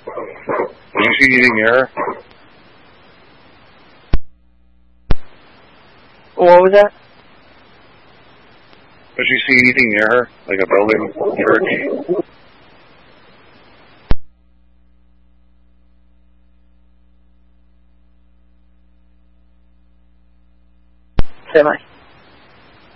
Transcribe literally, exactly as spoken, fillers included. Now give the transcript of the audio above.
Did you see anything near her? What was that? Did you see anything near her? Like a building, church? Semi.